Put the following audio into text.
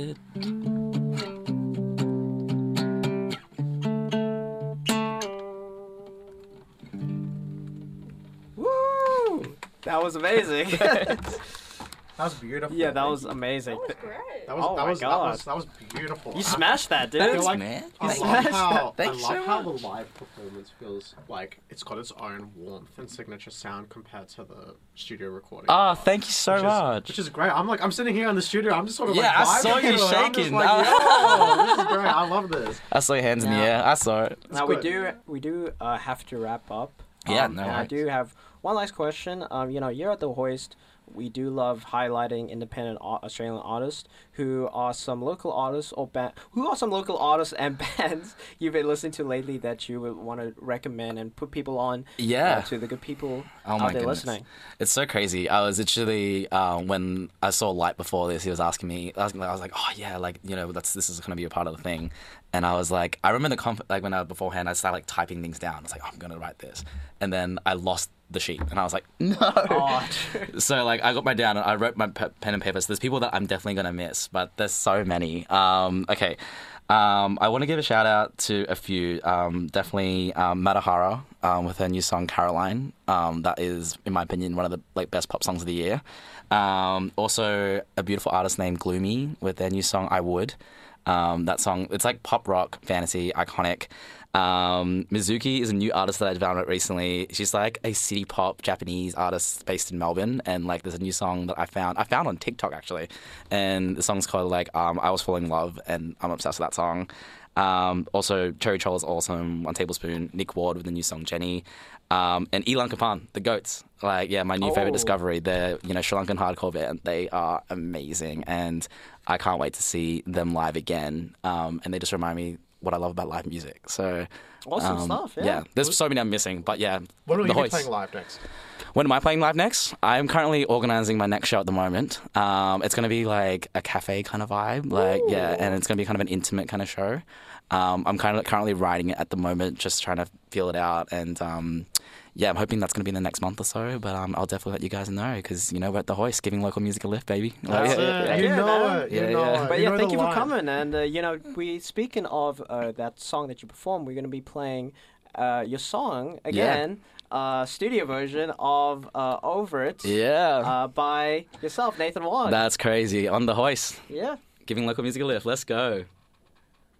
Woo! That was amazing. That was beautiful. Yeah, that was amazing. That was great. That was beautiful. You smashed that, didn't Thanks, you? like- man. I love smashed how, Thanks I love so how much. the live performance feels like it's got its own warmth and signature sound compared to the studio recording. Oh, thank you so much. Which is great. I'm sitting here in the studio. I'm just sort of Yeah, I vibing saw you to it. I'm just shaking. like, yo, this is great. I love this. I saw your hands in the Yeah. air. I saw it. Now good. we do have to wrap up. Yeah, and no I worries. do have one last question. Here at the Hoist, we do love highlighting independent Australian artists who are some local artists and bands you've been listening to lately that you would want to recommend and put people on Yeah. to the good people Oh my out there goodness. listening. It's so crazy. I was literally when I saw Light before this, he was asking me. I was like, oh yeah, this is gonna be a part of the thing. And I was like, I remember when beforehand, I started like typing things down. I was like, oh, I'm gonna write this, and then I lost the sheet, and I was like, no. Oh, So like I got my down and I wrote my pen and paper. So there's people that I'm definitely gonna miss, but there's so many. Okay. I want to give a shout out to a few. Definitely Matahara with her new song Caroline. That is, in my opinion, one of the best pop songs of the year. Also, a beautiful artist named Gloomy with their new song I Would. That song, it's like pop rock, fantasy, iconic. Mizuki is a new artist that I found out recently. She's like a city pop Japanese artist based in Melbourne, and like there's a new song that I found on TikTok actually, and the song's called I Was Falling in Love, and I'm obsessed with that song. Also Cherry Troll is awesome. One Tablespoon, Nick Ward with the new song Jenny, and Elan Kapan, the Goats. My new favorite discovery. They're Sri Lankan hardcore band. They are amazing, and I can't wait to see them live again. And they just remind me what I love about live music. So awesome stuff. Yeah. There's so many I'm missing, but yeah. When will The you be Hoist. playing live next? When am I playing live next? I'm currently organising my next show at the moment. It's going to be like a cafe kind of vibe, and it's going to be kind of an intimate kind of show. I'm currently writing it at the moment, just trying to feel it out, and I'm hoping that's going to be in the next month or so. But I'll definitely let you guys know because we're at the Hoist, giving local music a lift, baby. That's it. You Yeah, know man. it. You Yeah, know yeah. it. But You yeah, know thank the you for line. coming. And we speaking of that song that you performed, we're going to be playing your song again, studio version of Over It. Yeah. By yourself, Nathan Wong. That's crazy. On the Hoist, Yeah. giving local music a lift. Let's go.